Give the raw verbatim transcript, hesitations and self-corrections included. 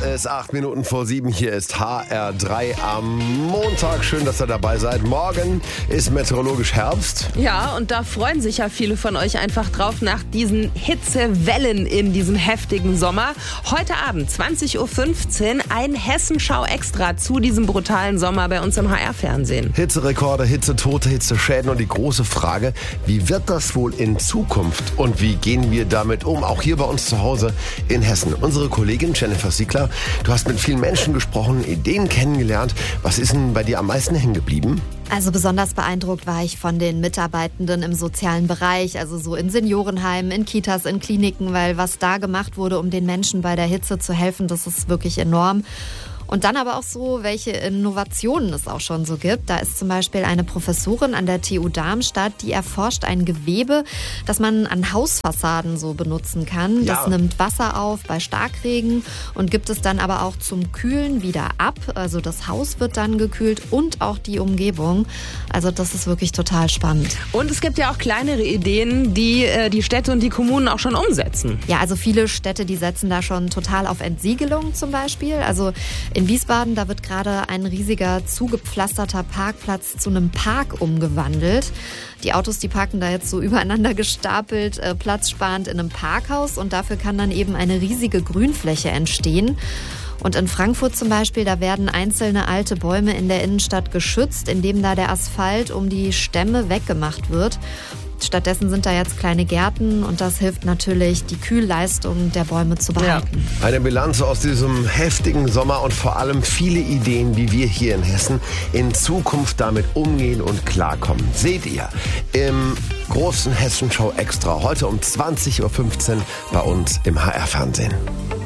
ist acht Minuten vor sieben. Hier ist H R drei am Montag. Schön, dass ihr dabei seid. Morgen ist meteorologisch Herbst. Ja, und da freuen sich ja viele von euch einfach drauf nach diesen Hitzewellen in diesem heftigen Sommer. Heute Abend, zwanzig Uhr fünfzehn, ein Hessenschau extra zu diesem brutalen Sommer bei uns im H R-Fernsehen. Hitzerekorde, Hitzetote, Hitzeschäden und die große Frage, wie wird das wohl in Zukunft und wie gehen wir damit um? Auch hier bei uns zu Hause in Hessen. Unsere Kollegin Jennifer Siegler, du hast mit vielen Menschen gesprochen, Ideen kennengelernt. Was ist denn bei dir am meisten hängen geblieben? Also besonders beeindruckt war ich von den Mitarbeitenden im sozialen Bereich, also so in Seniorenheimen, in Kitas, in Kliniken, weil was da gemacht wurde, um den Menschen bei der Hitze zu helfen, das ist wirklich enorm. Und dann aber auch so, welche Innovationen es auch schon so gibt. Da ist zum Beispiel eine Professorin an der T U Darmstadt, die erforscht ein Gewebe, das man an Hausfassaden so benutzen kann. Ja. Das nimmt Wasser auf bei Starkregen und gibt es dann aber auch zum Kühlen wieder ab. Also das Haus wird dann gekühlt und auch die Umgebung. Also das ist wirklich total spannend. Und es gibt ja auch kleinere Ideen, die äh, die Städte und die Kommunen auch schon umsetzen. Ja, also viele Städte, die setzen da schon total auf Entsiegelung zum Beispiel. Also in Wiesbaden, da wird gerade ein riesiger zugepflasterter Parkplatz zu einem Park umgewandelt. Die Autos, die parken da jetzt so übereinander gestapelt, äh, platzsparend in einem Parkhaus und dafür kann dann eben eine riesige Grünfläche entstehen. Und in Frankfurt zum Beispiel, da werden einzelne alte Bäume in der Innenstadt geschützt, indem da der Asphalt um die Stämme weggemacht wird. Stattdessen sind da jetzt kleine Gärten und das hilft natürlich, die Kühlleistung der Bäume zu behalten. Ja. Eine Bilanz aus diesem heftigen Sommer und vor allem viele Ideen, wie wir hier in Hessen in Zukunft damit umgehen und klarkommen. Seht ihr im großen Hessenschau Extra heute um zwanzig Uhr fünfzehn bei uns im H R-Fernsehen.